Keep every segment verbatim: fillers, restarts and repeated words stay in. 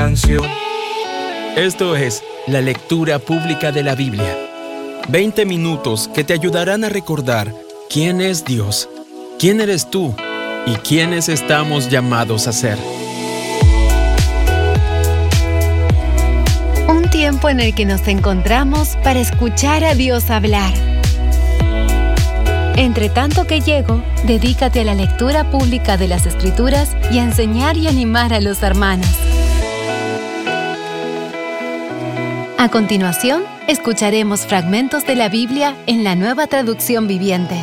canción. Esto es la lectura pública de la Biblia. veinte minutos que te ayudarán a recordar quién es Dios, quién eres tú y quiénes estamos llamados a ser. Un tiempo en el que nos encontramos para escuchar a Dios hablar. Entre tanto que llego, dedícate a la lectura pública de las Escrituras y a enseñar y animar a los hermanos. A continuación, escucharemos fragmentos de la Biblia en la Nueva Traducción Viviente.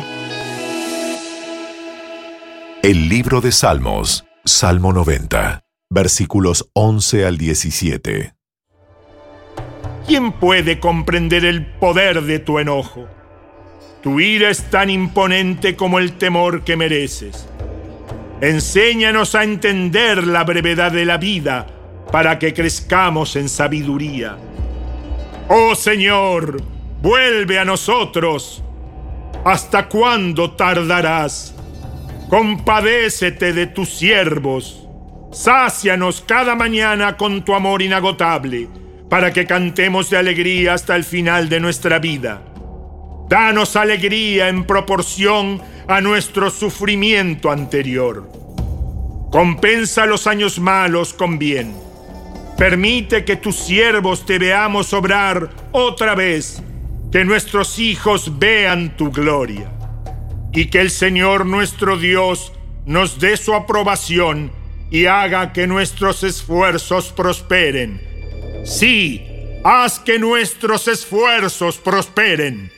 El libro de Salmos, Salmo noventa, versículos once al diecisiete. ¿Quién puede comprender el poder de tu enojo? Tu ira es tan imponente como el temor que mereces. Enséñanos a entender la brevedad de la vida para que crezcamos en sabiduría. Oh Señor, vuelve a nosotros. ¿Hasta cuándo tardarás? Compadécete de tus siervos. Sácianos cada mañana con tu amor inagotable, para que cantemos de alegría hasta el final de nuestra vida. Danos alegría en proporción a nuestro sufrimiento anterior. Compensa los años malos con bien. Permite que tus siervos te veamos obrar otra vez, que nuestros hijos vean tu gloria. Y que el Señor nuestro Dios nos dé su aprobación y haga que nuestros esfuerzos prosperen. Sí, haz que nuestros esfuerzos prosperen.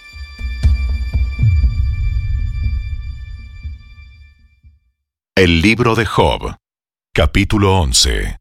El libro de Job, capítulo once.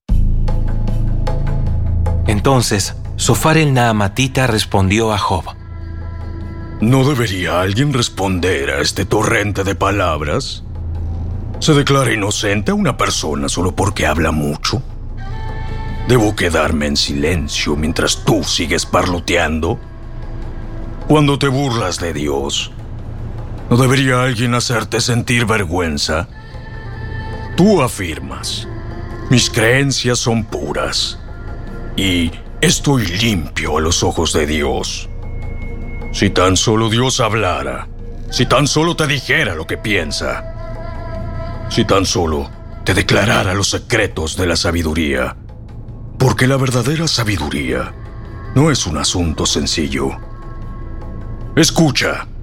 Entonces, Sofar el Naamatita respondió a Job: ¿No debería alguien responder a este torrente de palabras? ¿Se declara inocente a una persona solo porque habla mucho? ¿Debo quedarme en silencio mientras tú sigues parloteando? Cuando te burlas de Dios, ¿no debería alguien hacerte sentir vergüenza? Tú afirmas: mis creencias son puras y estoy limpio a los ojos de Dios. Si tan solo Dios hablara, si tan solo te dijera lo que piensa, si tan solo te declarara los secretos de la sabiduría, porque la verdadera sabiduría no es un asunto sencillo. Escucha,